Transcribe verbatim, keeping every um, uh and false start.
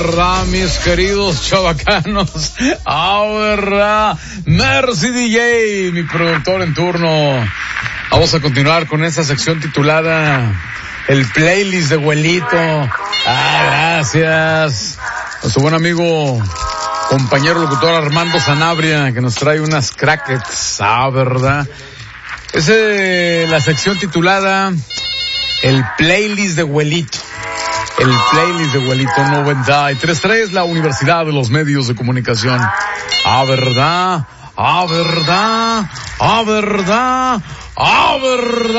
verdad, mis queridos chavacanos. Ah, verdad. Merci D J, mi productor en turno. Vamos a continuar con esta sección titulada El Playlist de Abuelito. Ah, gracias. Nuestro buen amigo, compañero locutor Armando Sanabria, que nos trae unas crackets. Ah, verdad. Es eh, la sección titulada El Playlist de Abuelito. El Playlist de Abuelito noventa y tres punto tres, la Universidad de los Medios de Comunicación. Ah, verdad. Ah, verdad. Ah, verdad. Ah, verdad.